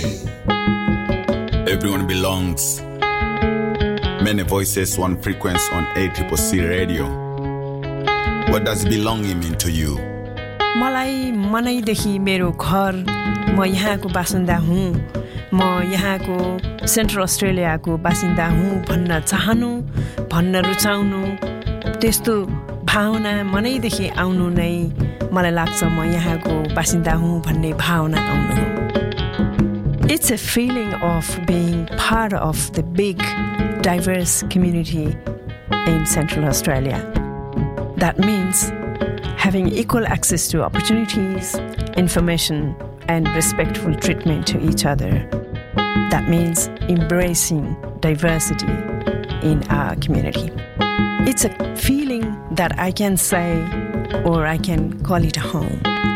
Everyone belongs. Many voices, one frequency on ACCC radio. What does belonging mean to you? मलाई मनैदेखि मेरो घर म यहाँको बासिन्दा हुँ म यहाँको सेन्ट्रल अस्ट्रेलियाको बासिन्दा हुँ भन्न चाहनु भन्न रुचाउनु त्यस्तो भावना मनैदेखि आउनु नै मलाई लाग्छ म यहाँको बासिन्दा हुँ भन्ने भावना आउनु हो It's a feeling of being part of the big diverse community in Central Australia. That means having equal access to opportunities, information, and respectful treatment to each other. That means embracing diversity in our community. It's a feeling that I can say, or I can call it a home.